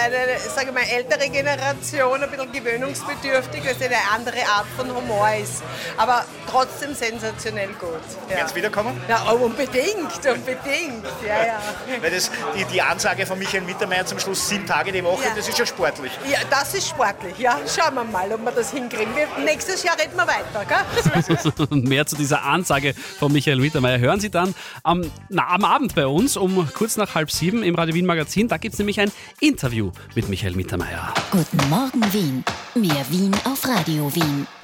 eine, sage ich mal, ältere Generation, ein bisschen gewöhnungsbedürftig, weil es eine andere Art von Humor ist. Aber trotzdem sensationell gut. Ja. Kannst du wiederkommen? Ja, unbedingt. Ja. Weil die Ansage von Michael Mittermeier zum Schluss 7 Tage die Woche, das ist schon sportlich. Ja, das ist sportlich. Ja, schauen wir mal, ob wir das hinkriegen. Nächstes Jahr reden wir weiter, gell? Mehr zu dieser Ansage von Michael Mittermeier hören Sie dann am Abend bei uns um kurz nach 6:30 im Radio Wien Magazin. Da gibt es nämlich ein Interview mit Michael Mittermeier. Guten Morgen Wien. Mehr Wien auf Radio Wien.